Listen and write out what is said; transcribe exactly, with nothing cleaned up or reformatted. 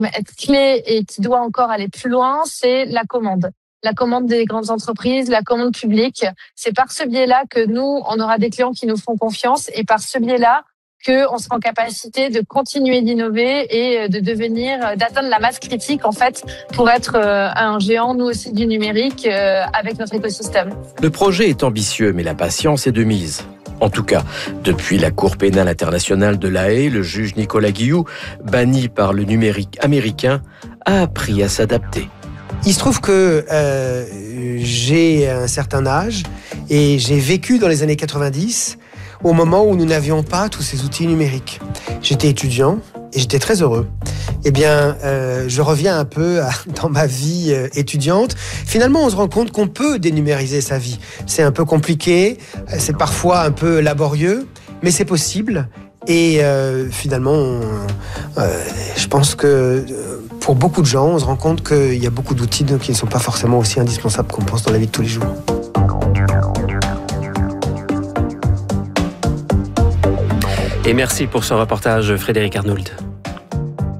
être clé et qui doit encore aller plus loin, c'est la commande. La commande des grandes entreprises, la commande publique. C'est par ce biais-là que nous, on aura des clients qui nous font confiance et par ce biais-là qu'on sera en capacité de continuer d'innover et de devenir, d'atteindre la masse critique, en fait, pour être un géant, nous aussi, du numérique avec notre écosystème. Le projet est ambitieux, mais la patience est de mise. En tout cas, depuis la Cour pénale internationale de La Haye, le juge Nicolas Guillou, banni par le numérique américain, a appris à s'adapter. Il se trouve que euh, j'ai un certain âge et j'ai vécu dans les années quatre-vingt-dix au moment où nous n'avions pas tous ces outils numériques. J'étais étudiant et j'étais très heureux. Eh bien, euh, je reviens un peu à, dans ma vie euh, étudiante. Finalement, on se rend compte qu'on peut dénumériser sa vie. C'est un peu compliqué, c'est parfois un peu laborieux, mais c'est possible. Et euh, finalement, on, euh, je pense que euh, pour beaucoup de gens, on se rend compte qu'il y a beaucoup d'outils qui ne sont pas forcément aussi indispensables qu'on pense dans la vie de tous les jours. Et merci pour ce reportage, Frédéric Arnould.